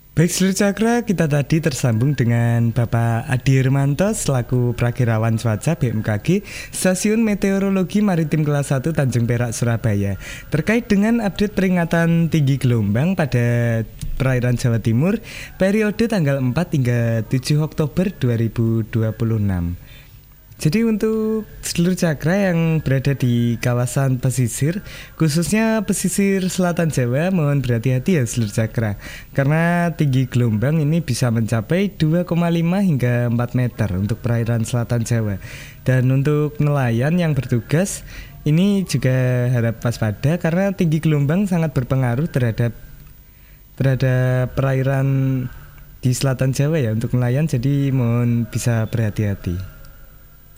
Baik seluruh cakra, kita tadi tersambung dengan Bapak Adi Hermanto selaku Prakirawan Cuaca BMKG Stasiun Meteorologi Maritim Kelas 1 Tanjung Perak, Surabaya, terkait dengan update peringatan tinggi gelombang pada perairan Jawa Timur periode tanggal 4 hingga 7 Oktober 2026. Jadi untuk seluruh cakra yang berada di kawasan pesisir, khususnya pesisir selatan Jawa, mohon berhati-hati ya seluruh cakra. Karena tinggi gelombang ini bisa mencapai 2,5 hingga 4 meter untuk perairan selatan Jawa. Dan untuk nelayan yang bertugas, ini juga harap waspada karena tinggi gelombang sangat berpengaruh terhadap perairan di selatan Jawa ya untuk nelayan, jadi mohon bisa berhati-hati.